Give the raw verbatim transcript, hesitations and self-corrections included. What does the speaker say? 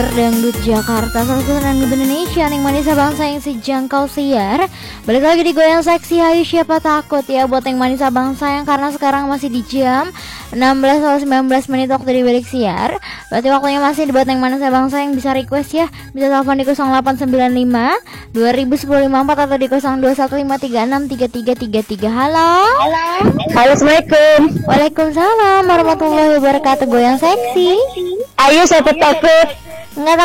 Dangdut Jakarta, salah satu dangdut Indonesia yang manisa bangsa yang sejangkau siar. Balik lagi di Goyang Seksi, hayu siapa takut ya buat yang manisa bangsa yang karena sekarang masih di jam enam belas atau sembilan belas menit waktu di balik siar. Berarti waktunya masih buat yang manisa bangsa yang bisa request ya. Bisa telepon di nol delapan sembilan lima dua nol satu nol lima empat atau di nol dua satu lima tiga enam tiga tiga tiga tiga. Halo. Halo. Halo, Assalamualaikum. Waalaikumsalam warahmatullahi wabarakatuh. Goyang Seksi. Ayo siapa takut? Enggak